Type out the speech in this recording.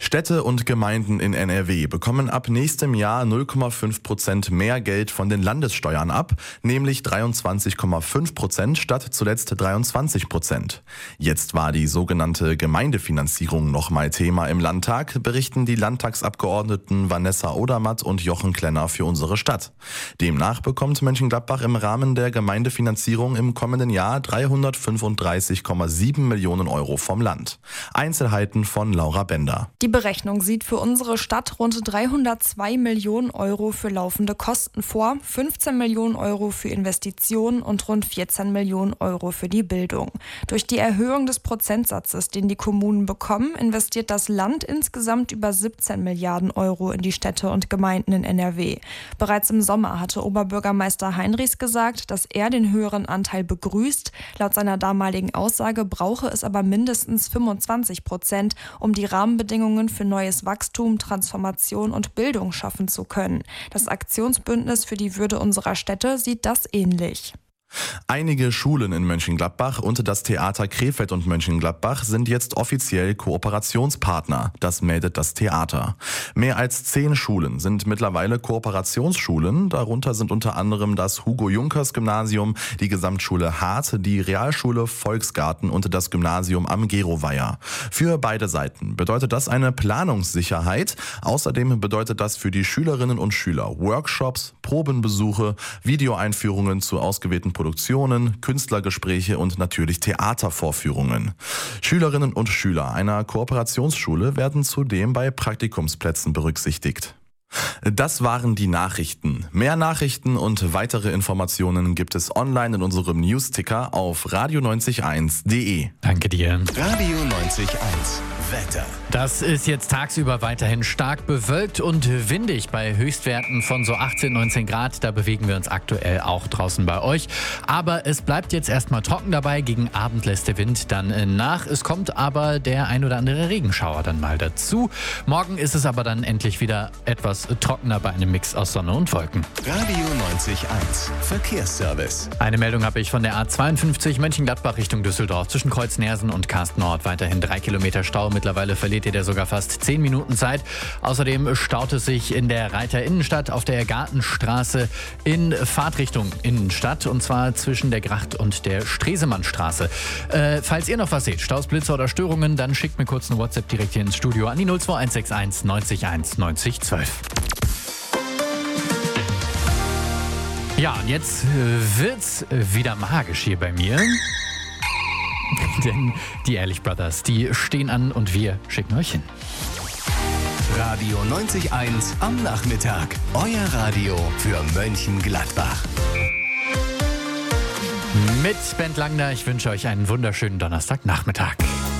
Städte und Gemeinden in NRW bekommen ab nächstem Jahr 0,5% mehr Geld von den Landessteuern ab, nämlich 23,5% statt zuletzt 23%. Jetzt war die sogenannte Gemeindefinanzierung nochmal Thema im Landtag, berichten die Landtagsabgeordneten Vanessa Odermatt und Jochen Klenner für unsere Stadt. Demnach bekommt Mönchengladbach im Rahmen der Gemeindefinanzierung im kommenden Jahr 335,7 Millionen Euro vom Land. Einzelheiten von Laura Bender. Die Berechnung sieht für unsere Stadt rund 302 Millionen Euro für laufende Kosten vor, 15 Millionen Euro für Investitionen und rund 14 Millionen Euro für die Bildung. Durch die Erhöhung des Prozentsatzes, den die Kommunen bekommen, investiert das Land insgesamt über 17 Milliarden Euro in die Städte und Gemeinden in NRW. Bereits im Sommer hatte Oberbürgermeister Heinrichs gesagt, dass er den höheren Anteil begrüßt. Laut seiner damaligen Aussage brauche es aber mindestens 25%, um die Rahmenbedingungen für neues Wachstum, Transformation und Bildung schaffen zu können. Das Aktionsbündnis für die Würde unserer Städte sieht das ähnlich. Einige Schulen in Mönchengladbach und das Theater Krefeld und Mönchengladbach sind jetzt offiziell Kooperationspartner. Das meldet das Theater. Mehr als 10 Schulen sind mittlerweile Kooperationsschulen. Darunter sind unter anderem das Hugo-Junkers-Gymnasium, die Gesamtschule Hart, die Realschule Volksgarten und das Gymnasium am Geroweiher. Für beide Seiten bedeutet das eine Planungssicherheit. Außerdem bedeutet das für die Schülerinnen und Schüler Workshops, Probenbesuche, Videoeinführungen zu ausgewählten Produktionen, Künstlergespräche und natürlich Theatervorführungen. Schülerinnen und Schüler einer Kooperationsschule werden zudem bei Praktikumsplätzen berücksichtigt. Das waren die Nachrichten. Mehr Nachrichten und weitere Informationen gibt es online in unserem Newsticker auf radio901.de. Danke dir. Radio 90.1 Wetter. Das ist jetzt tagsüber weiterhin stark bewölkt und windig bei Höchstwerten von so 18, 19 Grad. Da bewegen wir uns aktuell auch draußen bei euch. Aber es bleibt jetzt erstmal trocken dabei. Gegen Abend lässt der Wind dann nach. Es kommt aber der ein oder andere Regenschauer dann mal dazu. Morgen ist es aber dann endlich wieder etwas trockener bei einem Mix aus Sonne und Wolken. Radio 90.1 Verkehrsservice. Eine Meldung habe ich von der A52 Mönchengladbach Richtung Düsseldorf. Zwischen Kreuz-Nersen und Karst-Nord weiterhin 3 Kilometer Stau. Mittlerweile verliert ihr da sogar fast 10 Minuten Zeit. Außerdem staut es sich in der Reiter Innenstadt auf der Gartenstraße in Fahrtrichtung Innenstadt. Und zwar zwischen der Gracht und der Stresemannstraße. Falls ihr noch was seht, Staus, Blitzer oder Störungen, dann schickt mir kurz eine WhatsApp direkt hier ins Studio an die 02161 90 1 90 12. Ja, und jetzt wird's wieder magisch hier bei mir. Denn die Ehrlich Brothers, die stehen an und wir schicken euch hin. Radio 90.1 am Nachmittag. Euer Radio für Mönchengladbach. Mit Ben Langner, ich wünsche euch einen wunderschönen Donnerstagnachmittag.